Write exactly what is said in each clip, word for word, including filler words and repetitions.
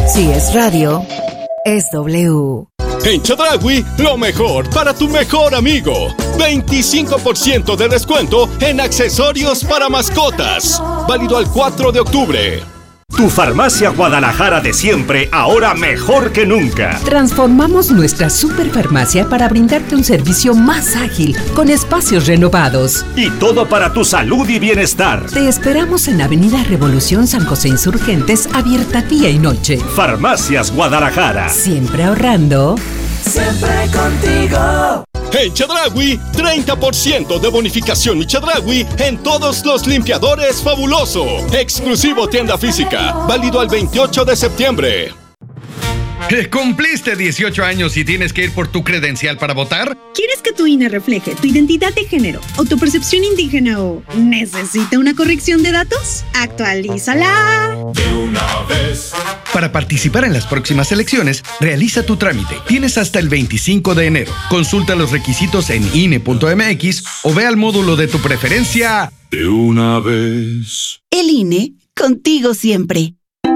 Si es radio, es W. En Chedraui, lo mejor para tu mejor amigo. veinticinco por ciento de descuento en accesorios para mascotas. Válido al cuatro de octubre. Tu farmacia Guadalajara de siempre, ahora mejor que nunca. Transformamos nuestra superfarmacia para brindarte un servicio más ágil, con espacios renovados. Y todo para tu salud y bienestar. Te esperamos en Avenida Revolución San José Insurgentes, abierta día y noche. Farmacias Guadalajara. Siempre ahorrando. Siempre contigo. En Chedraui, treinta por ciento de bonificación y Chedraui en todos los limpiadores Fabuloso. Exclusivo tienda física. Válido al veintiocho de septiembre. ¿Cumpliste dieciocho años y tienes que ir por tu credencial para votar? ¿Quieres que tu I N E refleje tu identidad de género o tu percepción indígena o necesita una corrección de datos? ¡Actualízala! De una vez. Para participar en las próximas elecciones, realiza tu trámite. Tienes hasta el veinticinco de enero. Consulta los requisitos en I N E punto M X o ve al módulo de tu preferencia. De una vez. El I N E, contigo siempre.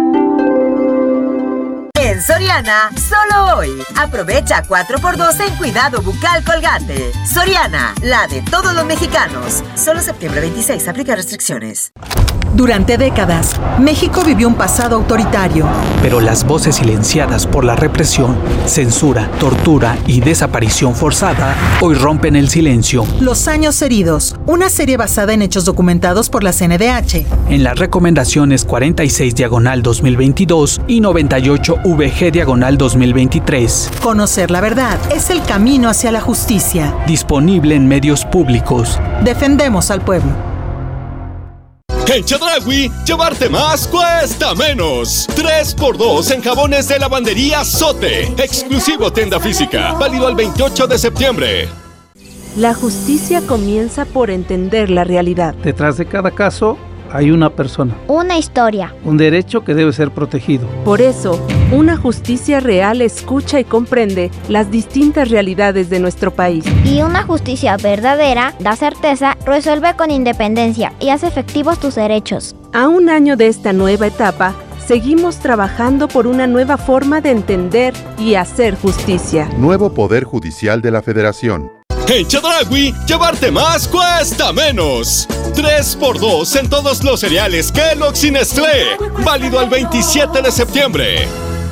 En Soriana, solo hoy. Aprovecha cuatro por dos en cuidado bucal Colgate. Soriana, la de todos los mexicanos. Solo septiembre veintiséis, aplica restricciones. Durante décadas, México vivió un pasado autoritario. Pero las voces silenciadas por la represión, censura, tortura y desaparición forzada hoy rompen el silencio. Los años heridos, una serie basada en hechos documentados por la C N D H. En las recomendaciones cuarenta y seis diagonal dos mil veintidós y noventa y ocho V G diagonal dos mil veintitrés. Conocer la verdad es el camino hacia la justicia. Disponible en medios públicos. Defendemos al pueblo. En Chedraui, llevarte más cuesta menos. tres por dos en jabones de lavandería Sote. Exclusivo tienda física. Válido al veintiocho de septiembre. La justicia comienza por entender la realidad. Detrás de cada caso hay una persona. Una historia. Un derecho que debe ser protegido. Por eso, una justicia real escucha y comprende las distintas realidades de nuestro país. Y una justicia verdadera da certeza, resuelve con independencia y hace efectivos tus derechos. A un año de esta nueva etapa, seguimos trabajando por una nueva forma de entender y hacer justicia. Nuevo Poder Judicial de la Federación. En Chedraui, llevarte más cuesta menos. tres por dos en todos los cereales Kellogg's y Nestlé. Válido al veintisiete de septiembre.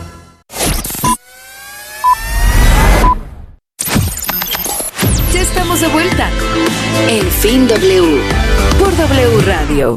Ya estamos de vuelta. En Fin W. Por W Radio.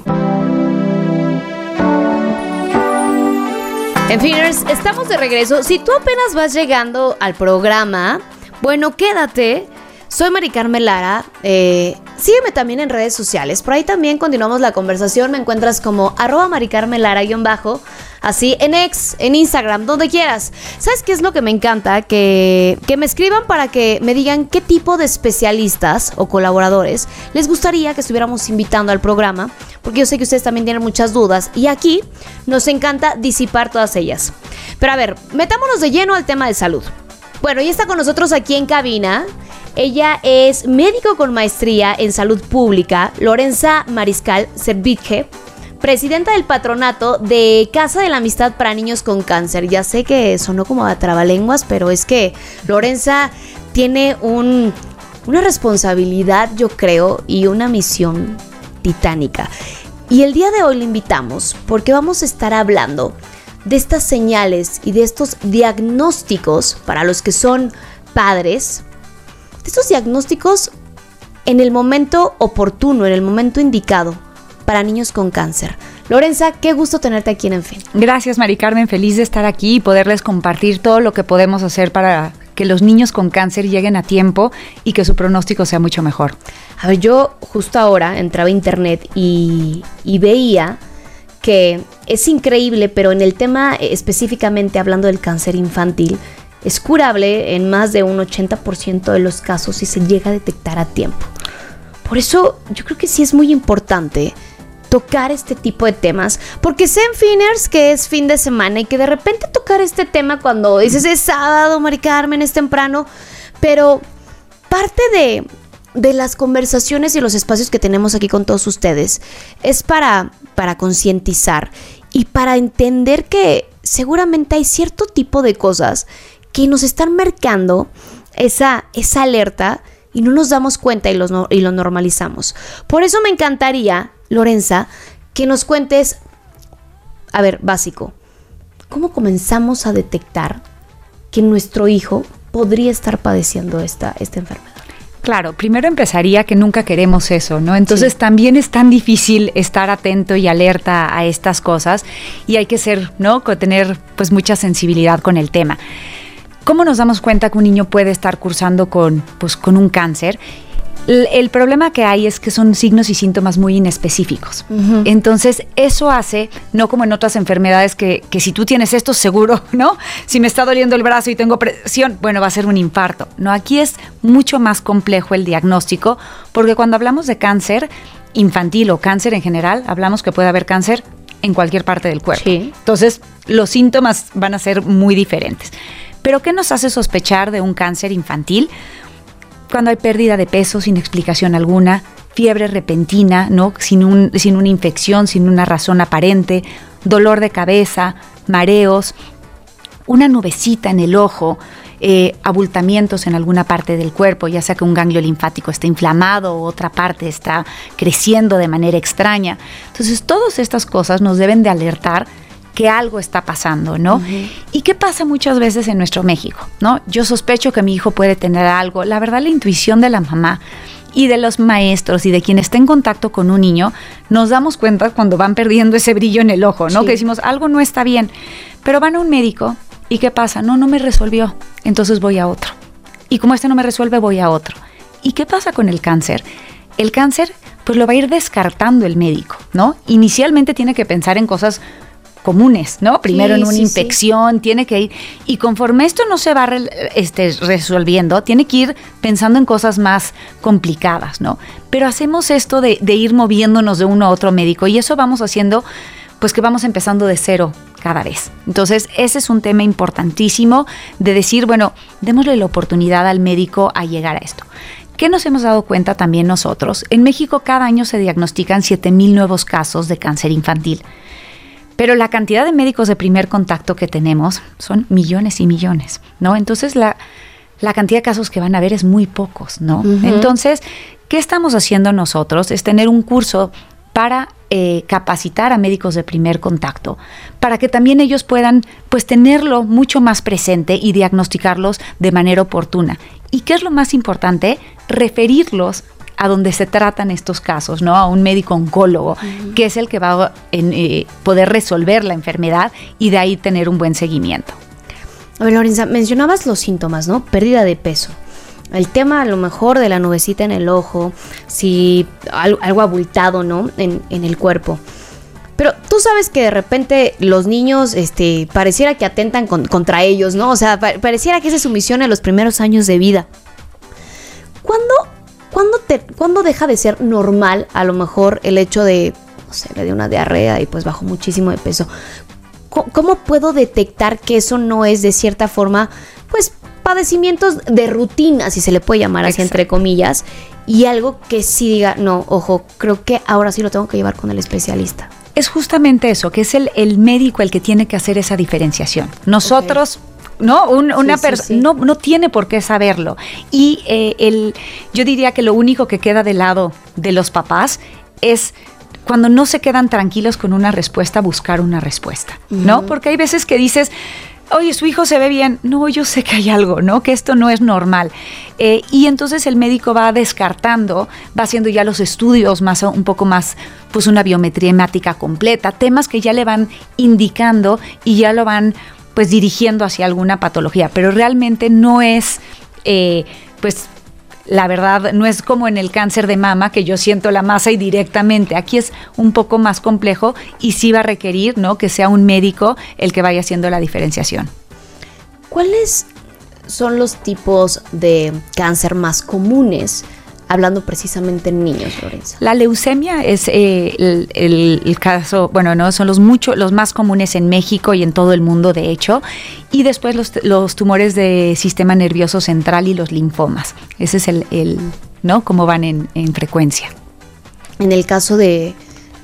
En Finers, estamos de regreso. Si tú apenas vas llegando al programa, bueno, quédate. Soy Mari Carmen Lara, eh, sígueme también en redes sociales, por ahí también continuamos la conversación, me encuentras como arroba Mari Carmen Lara guión bajo, así en X, en Instagram, donde quieras. ¿Sabes qué es lo que me encanta? Que, que me escriban para que me digan qué tipo de especialistas o colaboradores les gustaría que estuviéramos invitando al programa, porque yo sé que ustedes también tienen muchas dudas y aquí nos encanta disipar todas ellas. Pero a ver, metámonos de lleno al tema de salud. Bueno, y está con nosotros aquí en cabina. Ella es médico con maestría en salud pública, Lorenza Mariscal Servitje, presidenta del patronato de Casa de la Amistad para Niños con Cáncer. Ya sé que sonó como a trabalenguas, pero es que Lorenza tiene un, una responsabilidad, yo creo, y una misión titánica. Y el día de hoy le invitamos porque vamos a estar hablando de estas señales y de estos diagnósticos para los que son padres, de estos diagnósticos en el momento oportuno, en el momento indicado para niños con cáncer. Lorenza, qué gusto tenerte aquí en En Fin. Gracias, Mari Carmen, feliz de estar aquí y poderles compartir todo lo que podemos hacer para que los niños con cáncer lleguen a tiempo y que su pronóstico sea mucho mejor. A ver, yo justo ahora entraba a internet y, y veía que es increíble, pero en el tema específicamente hablando del cáncer infantil, es curable en más de un ochenta por ciento de los casos si se llega a detectar a tiempo. Por eso yo creo que sí es muy importante tocar este tipo de temas, porque sé en Finers que es fin de semana y que de repente tocar este tema cuando dices es sábado, Mari Carmen, es temprano, pero parte de, de las conversaciones y los espacios que tenemos aquí con todos ustedes es para, para concientizar y para entender que seguramente hay cierto tipo de cosas que nos están marcando esa, esa alerta y no nos damos cuenta y, los no, y lo normalizamos. Por eso me encantaría, Lorenza, que nos cuentes, a ver, básico, ¿cómo comenzamos a detectar que nuestro hijo podría estar padeciendo esta, esta enfermedad? Claro, primero empezaría que nunca queremos eso, ¿no? Entonces sí. También es tan difícil estar atento y alerta a estas cosas y hay que ser, ¿no? Tener pues mucha sensibilidad con el tema. ¿Cómo nos damos cuenta que un niño puede estar cursando con, pues, con un cáncer? El, el problema que hay es que son signos y síntomas muy inespecíficos. Uh-huh. Entonces, eso hace, no como en otras enfermedades que, que si tú tienes esto, seguro, ¿no? Si me está doliendo el brazo y tengo presión, bueno, va a ser un infarto. No, aquí es mucho más complejo el diagnóstico, porque cuando hablamos de cáncer infantil o cáncer en general, hablamos que puede haber cáncer en cualquier parte del cuerpo. Sí. Entonces, los síntomas van a ser muy diferentes. ¿Pero qué nos hace sospechar de un cáncer infantil? Cuando hay pérdida de peso sin explicación alguna, fiebre repentina, ¿no? Sin, un, sin una infección, sin una razón aparente, dolor de cabeza, mareos, una nubecita en el ojo, eh, abultamientos en alguna parte del cuerpo, ya sea que un ganglio linfático está inflamado o otra parte está creciendo de manera extraña. Entonces, todas estas cosas nos deben de alertar que algo está pasando, ¿no? Uh-huh. ¿Y qué pasa muchas veces en nuestro México, ¿no? Yo sospecho que mi hijo puede tener algo. La verdad, la intuición de la mamá y de los maestros y de quien está en contacto con un niño, nos damos cuenta cuando van perdiendo ese brillo en el ojo, ¿no? Sí. Que decimos, algo no está bien. Pero van a un médico y ¿qué pasa? No, no me resolvió. Entonces voy a otro. Y como este no me resuelve, voy a otro. ¿Y qué pasa con el cáncer? El cáncer, pues lo va a ir descartando el médico, ¿no? Inicialmente tiene que pensar en cosas comunes, ¿no? Primero sí, en una sí, infección, sí. tiene que ir, y conforme esto no se va re, este, resolviendo, tiene que ir pensando en cosas más complicadas, ¿no? Pero hacemos esto de, de ir moviéndonos de uno a otro médico, y eso vamos haciendo, pues que vamos empezando de cero cada vez. Entonces, ese es un tema importantísimo de decir, bueno, démosle la oportunidad al médico a llegar a esto. ¿Qué nos hemos dado cuenta también nosotros? En México cada año se diagnostican siete mil nuevos casos de cáncer infantil. Pero la cantidad de médicos de primer contacto que tenemos son millones y millones, ¿no? Entonces, la, la cantidad de casos que van a haber es muy pocos, ¿no? Uh-huh. Entonces, ¿qué estamos haciendo nosotros? Es tener un curso para eh, capacitar a médicos de primer contacto, para que también ellos puedan, pues, tenerlo mucho más presente y diagnosticarlos de manera oportuna. ¿Y qué es lo más importante? Referirlos a donde se tratan estos casos, ¿no? A un médico oncólogo, uh-huh. que es el que va a eh, poder resolver la enfermedad y de ahí tener un buen seguimiento. A ver, Lorenza, mencionabas los síntomas, ¿no? Pérdida de peso. El tema a lo mejor de la nubecita en el ojo, si algo, algo abultado, ¿no? En, en el cuerpo. Pero tú sabes que de repente los niños, este, pareciera que atentan con, contra ellos, ¿no? O sea, pa- pareciera que esa es su misión en los primeros años de vida. ¿Cuándo ¿Cuándo, te, ¿Cuándo deja de ser normal a lo mejor el hecho de, no sé, le dio una diarrea y pues bajó muchísimo de peso? ¿Cómo, ¿Cómo puedo detectar que eso no es de cierta forma, pues, padecimientos de rutina, si se le puede llamar así, entre comillas, y algo que sí diga, no, ojo, creo que ahora sí lo tengo que llevar con el especialista? Es justamente eso, que es el, el médico el que tiene que hacer esa diferenciación. Nosotros... Okay. ¿No? Un, una sí, persona sí, sí. no, no tiene por qué saberlo. Y eh, el, yo diría que lo único que queda del lado de los papás es cuando no se quedan tranquilos con una respuesta, buscar una respuesta, ¿no? Uh-huh. Porque hay veces que dices, oye, su hijo se ve bien. No, yo sé que hay algo, ¿no? Que esto no es normal. Eh, y entonces el médico va descartando, va haciendo ya los estudios más, un poco más, pues una biometría hemática completa, temas que ya le van indicando y ya lo van pues dirigiendo hacia alguna patología, pero realmente no es, eh, pues la verdad, no es como en el cáncer de mama, que yo siento la masa y directamente, aquí es un poco más complejo y sí va a requerir, ¿no?, que sea un médico el que vaya haciendo la diferenciación. ¿Cuáles son los tipos de cáncer más comunes? Hablando precisamente en niños, Lorenza. La leucemia es eh, el, el, el caso, bueno, no son los mucho, los más comunes en México y en todo el mundo, de hecho, y después los, los tumores de sistema nervioso central y los linfomas. Ese es el, el ¿no? Cómo van en, en frecuencia. En el caso de,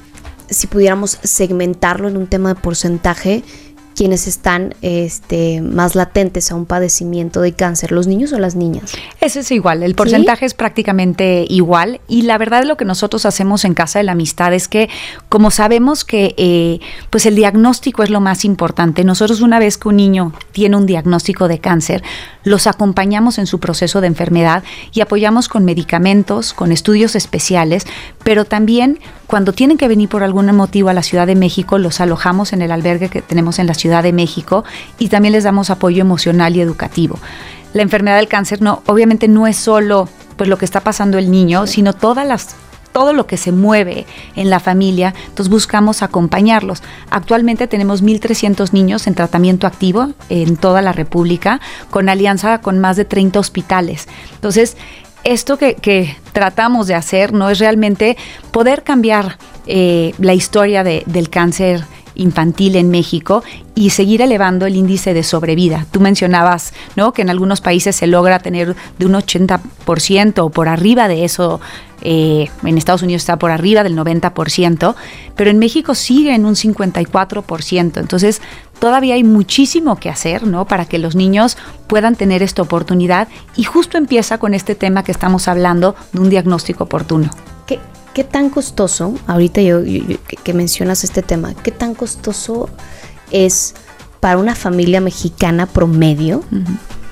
si pudiéramos segmentarlo en un tema de porcentaje, quienes están este, más latentes a un padecimiento de cáncer, ¿los niños o las niñas? Eso es igual, el porcentaje ¿Sí? es prácticamente igual, y la verdad lo que nosotros hacemos en Casa de la Amistad es que, como sabemos que eh, pues el diagnóstico es lo más importante, nosotros una vez que un niño tiene un diagnóstico de cáncer, los acompañamos en su proceso de enfermedad y apoyamos con medicamentos, con estudios especiales, pero también cuando tienen que venir por algún motivo a la Ciudad de México, los alojamos en el albergue que tenemos en la Ciudad de México y también les damos apoyo emocional y educativo. La enfermedad del cáncer no, obviamente no es solo pues lo que está pasando el niño, sino todas las todo lo que se mueve en la familia, entonces buscamos acompañarlos. Actualmente tenemos mil trescientos niños en tratamiento activo en toda la República, con alianza con más de treinta hospitales. Entonces, esto que, que tratamos de hacer no es realmente poder cambiar eh, la historia de, del cáncer infantil en México y seguir elevando el índice de sobrevida. Tú mencionabas, ¿no?, que en algunos países se logra tener de un ochenta por ciento o por arriba de eso. Eh, en Estados Unidos está por arriba del noventa por ciento, pero en México sigue en un cincuenta y cuatro por ciento. Entonces, todavía hay muchísimo que hacer, ¿no?, para que los niños puedan tener esta oportunidad, y justo empieza con este tema que estamos hablando de un diagnóstico oportuno. ¿Qué, qué tan costoso, ahorita yo, yo, yo que, que mencionas este tema, qué tan costoso es para una familia mexicana promedio uh-huh.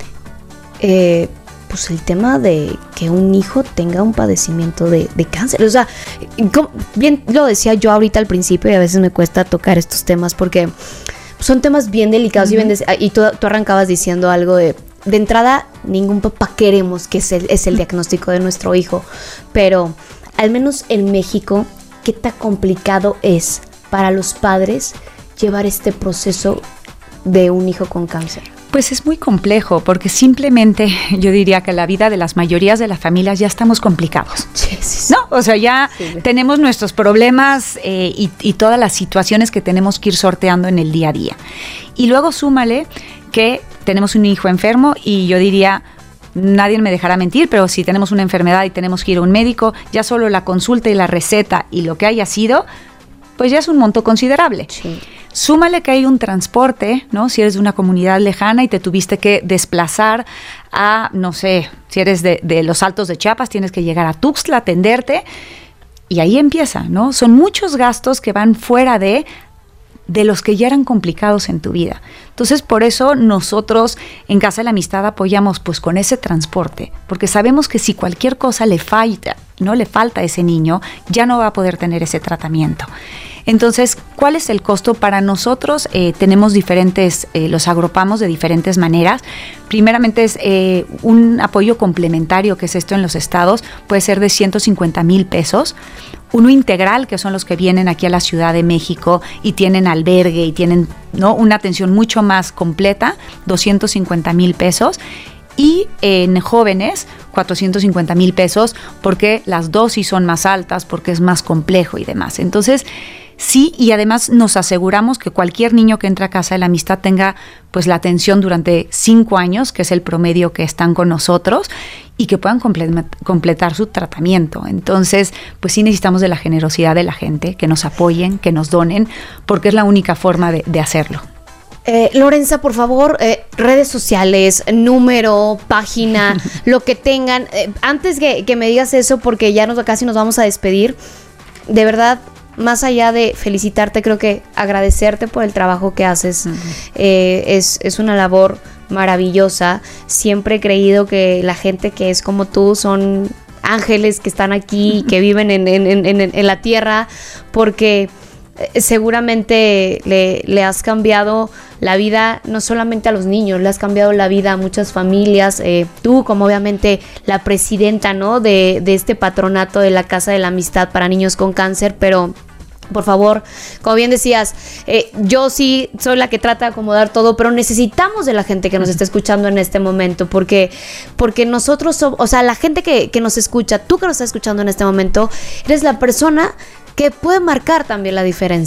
eh, pues el tema de que un hijo tenga un padecimiento de, de cáncer? O sea, como bien lo decía yo ahorita al principio, y a veces me cuesta tocar estos temas porque son temas bien delicados. Uh-huh. y, bien des- y tú, tú arrancabas diciendo algo de, de entrada, ningún papá queremos que es el, es el diagnóstico de nuestro hijo, pero al menos en México, ¿qué tan complicado es para los padres llevar este proceso de un hijo con cáncer? Pues es muy complejo, porque simplemente yo diría que la vida de las mayorías de las familias ya estamos complicados. Sí, sí, sí. ¿No? O sea, ya sí, sí. tenemos nuestros problemas eh, y, y todas las situaciones que tenemos que ir sorteando en el día a día. Y luego súmale que tenemos un hijo enfermo, y yo diría, nadie me dejará mentir, pero si tenemos una enfermedad y tenemos que ir a un médico, ya solo la consulta y la receta y lo que haya sido, pues ya es un monto considerable. Sí. Súmale que hay un transporte, ¿no? Si eres de una comunidad lejana y te tuviste que desplazar a, no sé, si eres de, de los Altos de Chiapas, tienes que llegar a Tuxtla, atenderte, y ahí empieza, ¿no? Son muchos gastos que van fuera de, de los que ya eran complicados en tu vida. Entonces, por eso nosotros en Casa de la Amistad apoyamos pues con ese transporte, porque sabemos que si cualquier cosa le falta, no le falta a ese niño, ya no va a poder tener ese tratamiento. Entonces, ¿cuál es el costo? Para nosotros eh, tenemos diferentes, eh, los agrupamos de diferentes maneras. Primeramente es eh, un apoyo complementario, que es esto en los estados, puede ser de ciento cincuenta mil pesos. Uno integral, que son los que vienen aquí a la Ciudad de México y tienen albergue y tienen, ¿no?, una atención mucho más completa, doscientos cincuenta mil pesos. Y en jóvenes, cuatrocientos cincuenta mil pesos, porque las dosis son más altas, porque es más complejo y demás. Entonces, sí, y además nos aseguramos que cualquier niño que entre a Casa de la Amistad tenga pues la atención durante cinco años, que es el promedio que están con nosotros, y que puedan comple- completar su tratamiento. Entonces, pues sí necesitamos de la generosidad de la gente, que nos apoyen, que nos donen, porque es la única forma de, de hacerlo. Eh, Lorenza, por favor, eh, redes sociales, número, página, lo que tengan. Eh, antes que, que me digas eso, porque ya nos, casi nos vamos a despedir, de verdad, más allá de felicitarte, creo que agradecerte por el trabajo que haces. Uh-huh. Eh, es, es una labor maravillosa. Siempre he creído que la gente que es como tú son ángeles que están aquí y que viven en, en, en, en, en la tierra, porque seguramente le, le has cambiado la vida no solamente a los niños, le has cambiado la vida a muchas familias. Eh, tú, como obviamente la presidenta, ¿no?, de, de este patronato de la Casa de la Amistad para Niños con Cáncer, pero por favor, como bien decías, eh, yo sí soy la que trata de acomodar todo, pero necesitamos de la gente que nos está escuchando en este momento, porque, porque nosotros somos, o sea, la gente que, que nos escucha, tú que nos estás escuchando en este momento, eres la persona que puede marcar también la diferencia.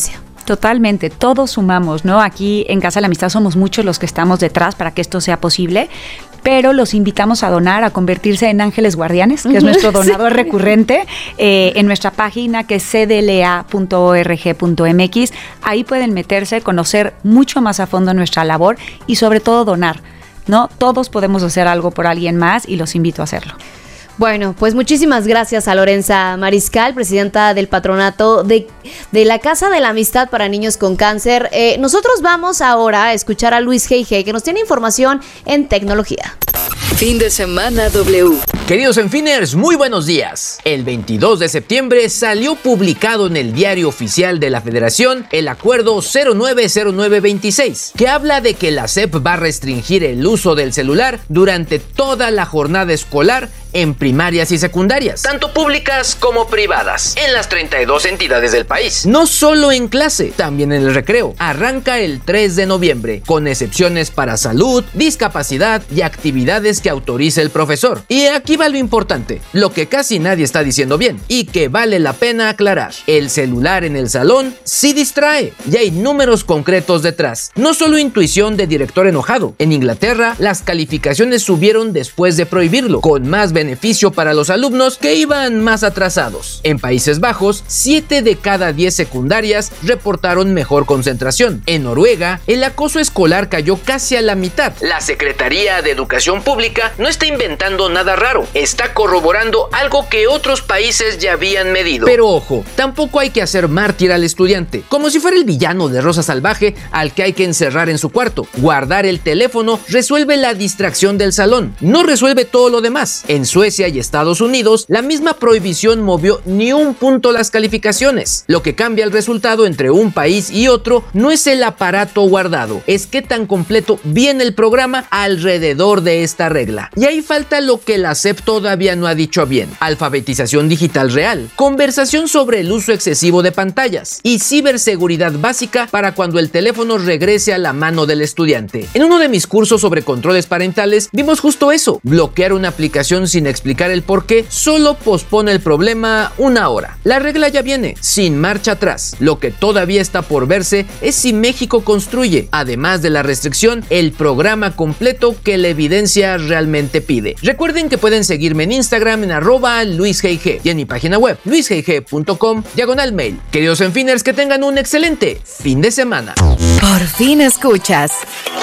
Totalmente, todos sumamos, ¿no? Aquí en Casa de la Amistad somos muchos los que estamos detrás para que esto sea posible, pero los invitamos a donar, a convertirse en ángeles guardianes, que es nuestro donador sí. recurrente, eh, en nuestra página que es c d l a punto org punto m x. Ahí pueden meterse, conocer mucho más a fondo nuestra labor y sobre todo donar, ¿no? Todos podemos hacer algo por alguien más y los invito a hacerlo. Bueno, pues muchísimas gracias a Lorenza Mariscal, presidenta del patronato de, de la Casa de la Amistad para Niños con Cáncer. Eh, nosotros vamos ahora a escuchar a Luis G G, que nos tiene información en tecnología. Fin de semana W. Queridos Enfiners, muy buenos días. El veintidós de septiembre salió publicado en el Diario Oficial de la Federación el Acuerdo cero nueve cero nueve veintiséis, que habla de que la S E P va a restringir el uso del celular durante toda la jornada escolar en primarias y secundarias, tanto públicas como privadas, en las treinta y dos entidades del país. No solo en clase, también en el recreo. Arranca el tres de noviembre, con excepciones para salud, discapacidad y actividades que autorice el profesor. Y aquí va lo importante, lo que casi nadie está diciendo bien, y que vale la pena aclarar. El celular en el salón sí distrae, y hay números concretos detrás. No solo intuición de director enojado. En Inglaterra, las calificaciones subieron después de prohibirlo, con más beneficios beneficio para los alumnos que iban más atrasados. En Países Bajos, siete de cada diez secundarias reportaron mejor concentración. En Noruega, el acoso escolar cayó casi a la mitad. La Secretaría de Educación Pública no está inventando nada raro, está corroborando algo que otros países ya habían medido. Pero ojo, tampoco hay que hacer mártir al estudiante, como si fuera el villano de Rosa Salvaje al que hay que encerrar en su cuarto. Guardar el teléfono resuelve la distracción del salón, no resuelve todo lo demás. En Suecia y Estados Unidos, la misma prohibición movió ni un punto las calificaciones. Lo que cambia el resultado entre un país y otro no es el aparato guardado, es qué tan completo viene el programa alrededor de esta regla. Y ahí falta lo que la S E P todavía no ha dicho bien: alfabetización digital real, conversación sobre el uso excesivo de pantallas y ciberseguridad básica para cuando el teléfono regrese a la mano del estudiante. En uno de mis cursos sobre controles parentales vimos justo eso: bloquear una aplicación sin explicar el por qué solo pospone el problema una hora. La regla ya viene, sin marcha atrás. Lo que todavía está por verse es si México construye, además de la restricción, el programa completo que la evidencia realmente pide. Recuerden que pueden seguirme en Instagram en arroba luisgg y en mi página web luisgg punto com diagonal mail. Queridos Enfiners, que tengan un excelente fin de semana. Por fin escuchas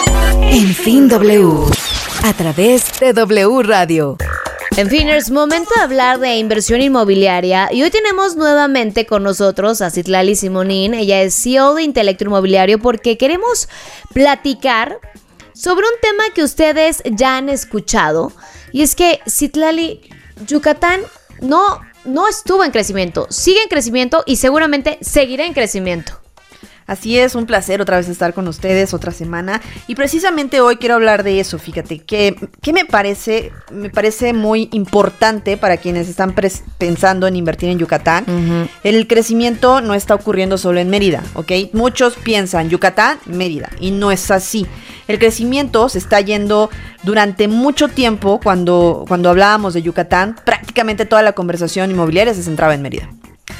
Enfin W a través de W Radio. Enfiners, momento de hablar de inversión inmobiliaria y hoy tenemos nuevamente con nosotros a Citlali Simonín. Ella es C E O de Intelecto Inmobiliario porque queremos platicar sobre un tema que ustedes ya han escuchado, y es que, Citlali, Yucatán no, no estuvo en crecimiento, sigue en crecimiento y seguramente seguirá en crecimiento. Así es, un placer otra vez estar con ustedes otra semana, y precisamente hoy quiero hablar de eso. Fíjate, que, que me parece me parece muy importante para quienes están pres- pensando en invertir en Yucatán. Uh-huh. El crecimiento no está ocurriendo solo en Mérida, ¿ok? Muchos piensan Yucatán, Mérida, y no es así. El crecimiento se está yendo durante mucho tiempo. Cuando, cuando hablábamos de Yucatán, prácticamente toda la conversación inmobiliaria se centraba en Mérida.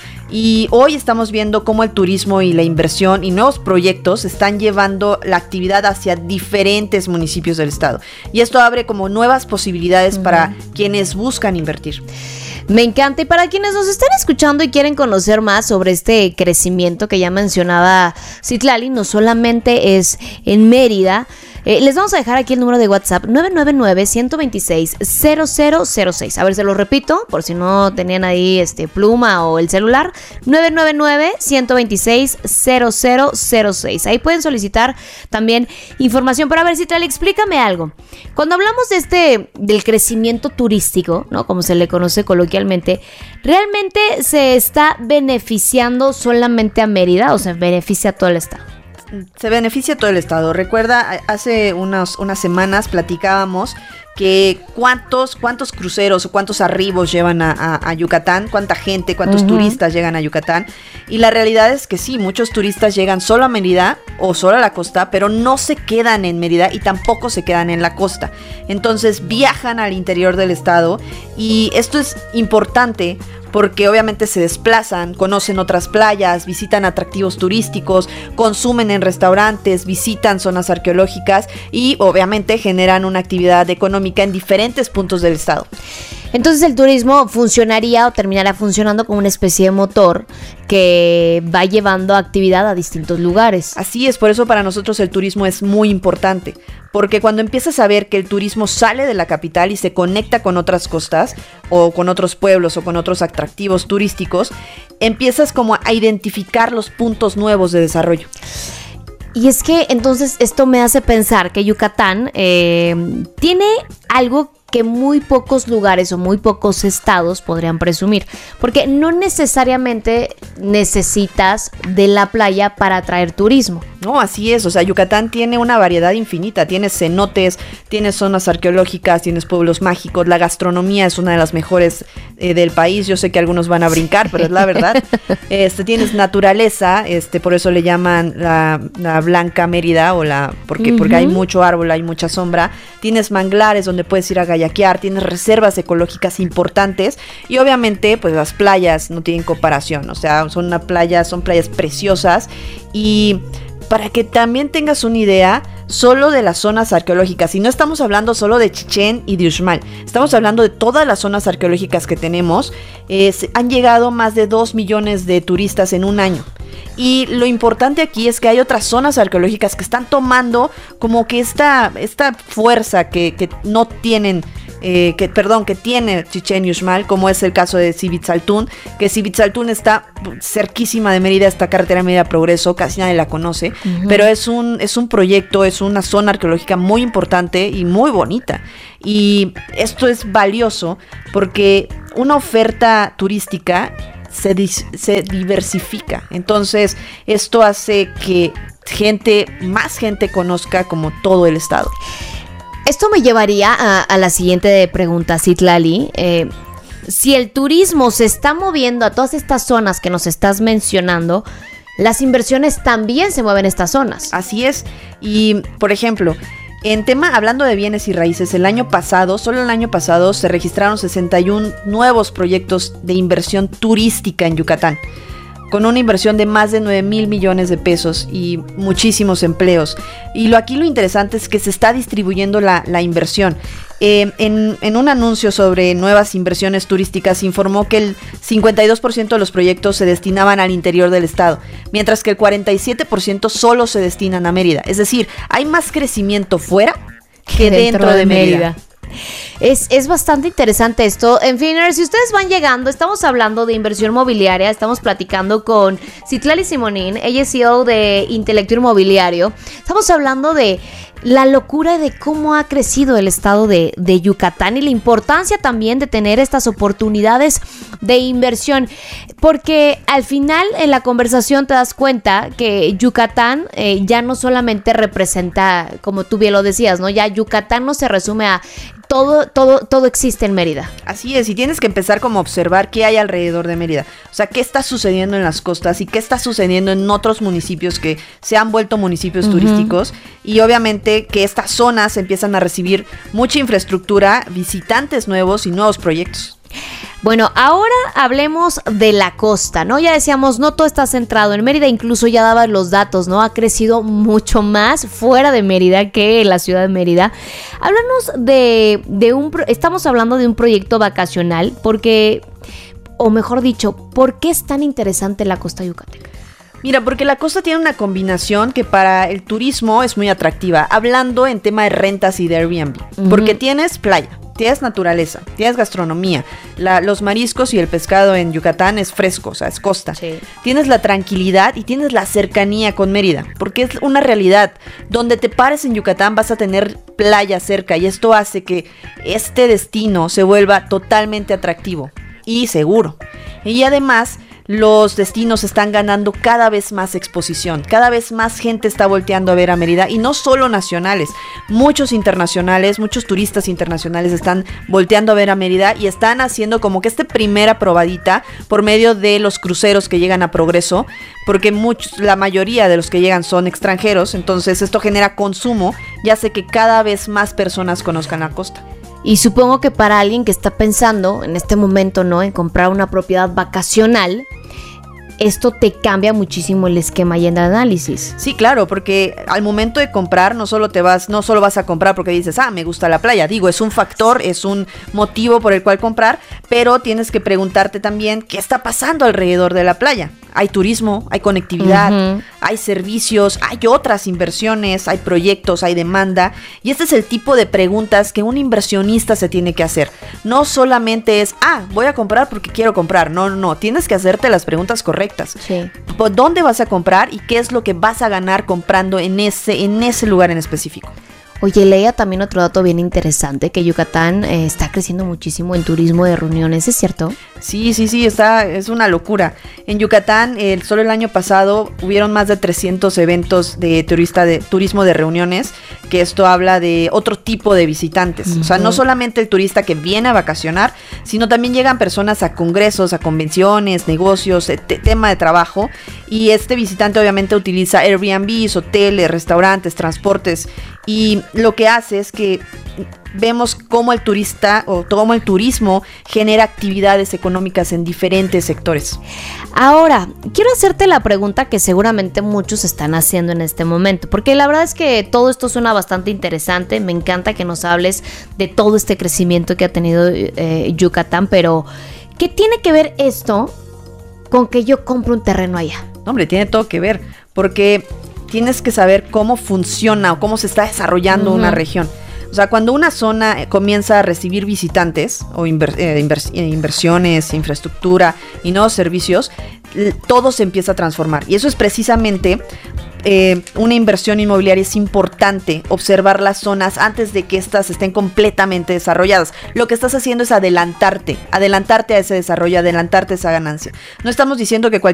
Y hoy estamos viendo cómo el turismo y la inversión y nuevos proyectos están llevando la actividad hacia diferentes municipios del estado. Y esto abre como nuevas posibilidades uh-huh. para quienes buscan invertir. Me encanta. Y para quienes nos están escuchando y quieren conocer más sobre este crecimiento que ya mencionaba Citlali, no solamente es en Mérida. Eh, les vamos a dejar aquí el número de WhatsApp nueve nueve nueve, uno dos seis, cero cero cero seis. A ver, se lo repito por si no tenían ahí este pluma o el celular. nueve nueve nueve, uno dos seis, cero cero cero seis. Ahí pueden solicitar también información. Pero a ver, Citlali, explícame algo. Cuando hablamos de este del crecimiento turístico, ¿no?, como se le conoce coloquialmente, ¿realmente se está beneficiando solamente a Mérida o se beneficia a todo el estado? Se beneficia todo el estado. Recuerda, hace unas, unas semanas platicábamos que cuántos, cuántos cruceros o cuántos arribos llevan a, a, a Yucatán, cuánta gente, cuántos uh-huh. turistas llegan a Yucatán. Y la realidad es que sí, muchos turistas llegan solo a Mérida o solo a la costa, pero no se quedan en Mérida y tampoco se quedan en la costa. Entonces viajan al interior del estado, y esto es importante porque obviamente se desplazan, conocen otras playas, visitan atractivos turísticos, consumen en restaurantes, visitan zonas arqueológicas y obviamente generan una actividad económica en diferentes puntos del estado. Entonces el turismo funcionaría o terminará funcionando como una especie de motor que va llevando actividad a distintos lugares. Así es, por eso para nosotros el turismo es muy importante, porque cuando empiezas a ver que el turismo sale de la capital y se conecta con otras costas o con otros pueblos o con otros atractivos turísticos, empiezas como a identificar los puntos nuevos de desarrollo. Y es que entonces esto me hace pensar que Yucatán eh, tiene algo que muy pocos lugares o muy pocos estados podrían presumir, porque no necesariamente necesitas de la playa para atraer turismo. No, así es, o sea, Yucatán tiene una variedad infinita, tienes cenotes, tienes zonas arqueológicas, tienes pueblos mágicos, la gastronomía es una de las mejores eh, del país, yo sé que algunos van a brincar, pero es la verdad. Este, tienes naturaleza, este, por eso le llaman la, la Blanca Mérida, o la, porque, uh-huh. porque hay mucho árbol, hay mucha sombra, tienes manglares donde puedes ir a kayakear, tienes reservas ecológicas importantes y obviamente pues las playas no tienen comparación, o sea, son una playa, son playas preciosas. Y para que también tengas una idea solo de las zonas arqueológicas, y no estamos hablando solo de Chichén y de Uxmal, estamos hablando de todas las zonas arqueológicas que tenemos, eh, han llegado más de dos millones de turistas en un año. Y lo importante aquí es que hay otras zonas arqueológicas que están tomando como que esta, esta fuerza que, que no tienen, eh, que perdón, que tiene Chichén y Uxmal, como es el caso de Civitzaltún, que Civitzaltún está cerquísima de Mérida, esta carretera Mérida Progreso, casi nadie la conoce, uh-huh. pero es un, es un proyecto, es una zona arqueológica muy importante y muy bonita. Y esto es valioso porque una oferta turística Se, dis- se diversifica, entonces esto hace que gente, más gente conozca como todo el estado. Esto me llevaría a, a la siguiente pregunta, Citlali. Eh, si el turismo se está moviendo a todas estas zonas que nos estás mencionando, las inversiones también se mueven en estas zonas. Así es, y por ejemplo, en tema, hablando de bienes y raíces, el año pasado, solo el año pasado, se registraron sesenta y uno nuevos proyectos de inversión turística en Yucatán, con una inversión de más de nueve mil millones de pesos y muchísimos empleos. Y lo aquí lo interesante es que se está distribuyendo la, la inversión. Eh, en, en un anuncio sobre nuevas inversiones turísticas se informó que el cincuenta y dos por ciento de los proyectos se destinaban al interior del estado, mientras que el cuarenta y siete por ciento solo se destinan a Mérida. Es decir, hay más crecimiento fuera que dentro, dentro de Mérida. Mérida. Es, es bastante interesante esto. En fin, si ustedes van llegando, estamos hablando de inversión mobiliaria, estamos platicando con Citlali Simonín, ella es C E O de Intelecto Inmobiliario. Estamos hablando de la locura de cómo ha crecido el estado de, de Yucatán y la importancia también de tener estas oportunidades de inversión, porque al final en la conversación te das cuenta que Yucatán eh, ya no solamente representa, como tú bien lo decías, ¿no? Ya Yucatán no se resume a todo, todo, todo existe en Mérida. Así es, y tienes que empezar como a observar qué hay alrededor de Mérida, o sea, qué está sucediendo en las costas y qué está sucediendo en otros municipios que se han vuelto municipios uh-huh. turísticos, y obviamente que estas zonas empiezan a recibir mucha infraestructura, visitantes nuevos y nuevos proyectos. Bueno, ahora hablemos de la costa, ¿no? Ya decíamos, no todo está centrado en Mérida, incluso ya dabas los datos, ¿no? Ha crecido mucho más fuera de Mérida que en la ciudad de Mérida. Háblanos de, de un, estamos hablando de un proyecto vacacional, porque, o mejor dicho, ¿por qué es tan interesante la costa yucateca? Mira, porque la costa tiene una combinación que para el turismo es muy atractiva, hablando en tema de rentas y de Airbnb, uh-huh. porque tienes playa, tienes naturaleza, tienes gastronomía, la, los mariscos y el pescado en Yucatán es fresco, o sea, es costa. Sí. Tienes la tranquilidad y tienes la cercanía con Mérida, porque es una realidad. Donde te pares en Yucatán vas a tener playa cerca y esto hace que este destino se vuelva totalmente atractivo y seguro. Y además, los destinos están ganando cada vez más exposición, cada vez más gente está volteando a ver a Mérida, y no solo nacionales, muchos internacionales, muchos turistas internacionales están volteando a ver a Mérida y están haciendo como que esta primera probadita por medio de los cruceros que llegan a Progreso, porque muchos, la mayoría de los que llegan son extranjeros, entonces esto genera consumo y hace que cada vez más personas conozcan la costa. Y supongo que para alguien que está pensando en este momento, ¿no?, en comprar una propiedad vacacional, esto te cambia muchísimo el esquema y el análisis. Sí, claro, porque al momento de comprar no solo te vas, no solo vas a comprar porque dices, ah, me gusta la playa. Digo, es un factor, es un motivo por el cual comprar, pero tienes que preguntarte también qué está pasando alrededor de la playa. Hay turismo, hay conectividad, uh-huh. hay servicios, hay otras inversiones, hay proyectos, hay demanda. Y este es el tipo de preguntas que un inversionista se tiene que hacer. No solamente es, ah, voy a comprar porque quiero comprar. No, no, no. Tienes que hacerte las preguntas correctas. Sí. ¿Por dónde vas a comprar y qué es lo que vas a ganar comprando en ese, en ese lugar en específico? Oye, leía también otro dato bien interesante, que Yucatán eh, está creciendo muchísimo en turismo de reuniones, ¿es cierto? Sí, sí, sí, está, es una locura. En Yucatán, eh, solo el año pasado, hubieron más de trescientos eventos de, turista de turismo de reuniones, que esto habla de otro tipo de visitantes. Uh-huh. O sea, no solamente el turista que viene a vacacionar, sino también llegan personas a congresos, a convenciones, negocios, te- tema de trabajo, y este visitante obviamente utiliza Airbnbs, hoteles, restaurantes, transportes, y lo que hace es que vemos cómo el turista o cómo el turismo genera actividades económicas en diferentes sectores. Ahora, quiero hacerte la pregunta que seguramente muchos están haciendo en este momento, porque la verdad es que todo esto suena bastante interesante. Me encanta que nos hables de todo este crecimiento que ha tenido eh, Yucatán, pero ¿qué tiene que ver esto con que yo compre un terreno allá? Hombre, tiene todo que ver, porque tienes que saber cómo funciona o cómo se está desarrollando uh-huh. una región. O sea, cuando una zona comienza a recibir visitantes o inver- eh, invers- inversiones, infraestructura y nuevos servicios, todo se empieza a transformar. Y eso es precisamente eh, una inversión inmobiliaria. Es importante observar las zonas antes de que éstas estén completamente desarrolladas. Lo que estás haciendo es adelantarte, adelantarte a ese desarrollo, adelantarte a esa ganancia. No estamos diciendo que cualquier